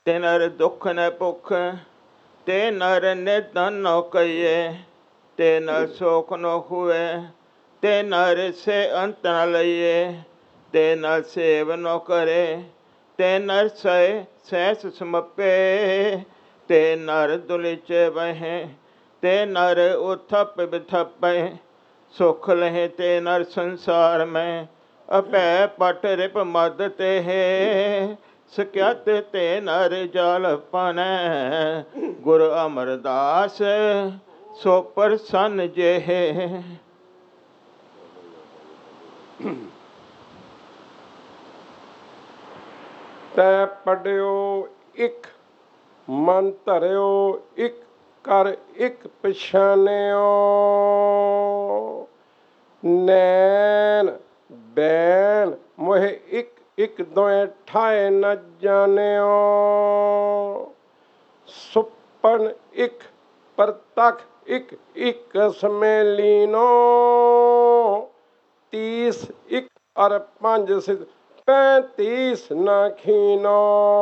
ते नर दुख न भुख, ते नर निधन न कहिए, ते नर शोक न हुए, ते नर से अंत न लइए, ते नर सेव न करे, ते नर सह सहस समपे, ते नर दुलिच बहें, ते नर उथप बिथप, सुख लहे ते नर संसार में, अपै पट रिप मद ते है, सख्यत ते नर जाल पानै, गुर अमरदास सो प्रसन्न जे है। तै पढ़ियो इक, मन धरियो इक, कर इक पछानियो, नैन बैन मोहे इक इक दोए ठाए न जानियो, सुपन इक परतख इक इक समय लीनो, 30 इक अर 5 सिद्ध 35 न खीनो,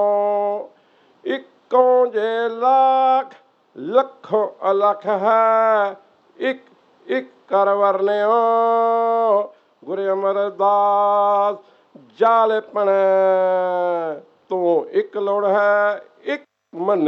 इक्कों जे लाख लखों अलख है, इक इक कर वरनियो, गुरु अमरदास जाल पनै, तू इक लोड़ है इक मन।